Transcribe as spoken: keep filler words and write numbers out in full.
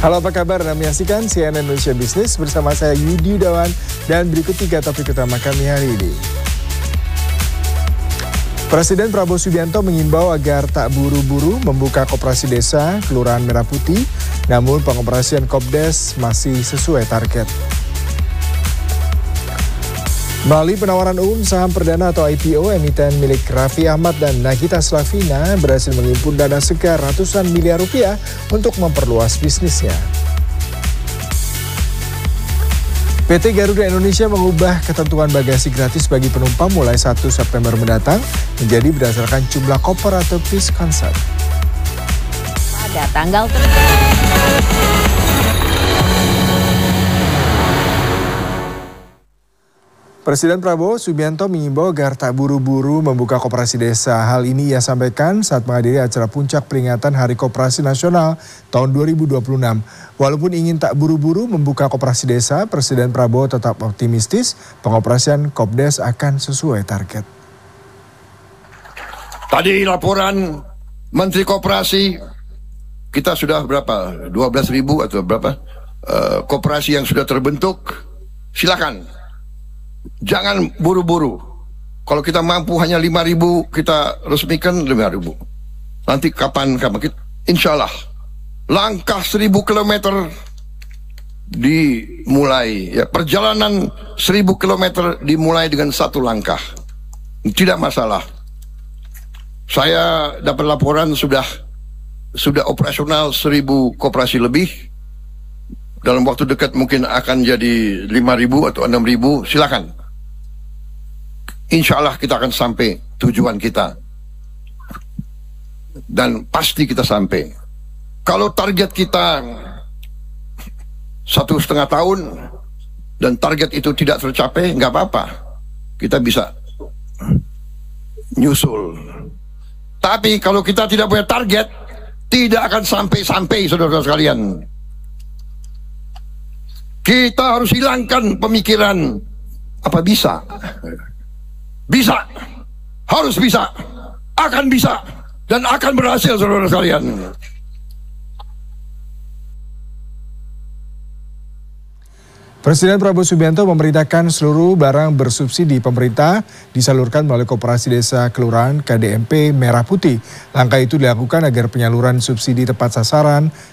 Halo, apa kabar? Anda menyaksikan C N N Indonesia Business bersama saya Yudi Yudawan dan berikut tiga topik utama kami hari ini. Presiden Prabowo Subianto mengimbau agar tak buru-buru membuka koperasi desa Kelurahan Merah Putih, namun pengoperasian Kopdes masih sesuai target. Melalui penawaran umum saham perdana atau I P O, emiten milik Raffi Ahmad dan Nagita Slavina berhasil menghimpun dana sekitar ratusan miliar rupiah untuk memperluas bisnisnya. P T Garuda Indonesia mengubah ketentuan bagasi gratis bagi penumpang mulai satu September mendatang menjadi berdasarkan jumlah koper atau piece concert. Pada tanggal tertentu. Presiden Prabowo Subianto mengimbau agar tak buru-buru membuka koperasi desa. Hal ini ia sampaikan saat menghadiri acara puncak peringatan Hari Koperasi Nasional tahun dua ribu dua puluh enam. Walaupun ingin tak buru-buru membuka koperasi desa, Presiden Prabowo tetap optimistis pengoperasian Kopdes akan sesuai target. Tadi laporan Menteri Koperasi, kita sudah berapa? dua belas ribu atau berapa? Uh, koperasi yang sudah terbentuk, silakan. Jangan buru-buru. Kalau kita mampu hanya lima ribu, kita resmikan lima ribu. Nanti kapan-kapan, insya Allah. Langkah seribu kilometer dimulai. Ya, perjalanan seribu kilometer dimulai dengan satu langkah. Tidak masalah. Saya dapat laporan sudah sudah operasional seribu koperasi lebih. Dalam waktu dekat mungkin akan jadi lima ribu atau enam ribu, silakan. Insya Allah kita akan sampai tujuan kita. Dan pasti kita sampai. Kalau target kita satu setengah tahun dan target itu tidak tercapai, nggak apa-apa. Kita bisa nyusul. Tapi kalau kita tidak punya target, tidak akan sampai-sampai, saudara-saudara sekalian. Kita harus hilangkan pemikiran apa bisa. Bisa. Harus bisa. Akan bisa. Dan akan berhasil, saudara sekalian. Presiden Prabowo Subianto memerintahkan seluruh barang bersubsidi pemerintah disalurkan melalui Koperasi Desa Kelurahan K D M P Merah Putih. Langkah itu dilakukan agar penyaluran subsidi tepat sasaran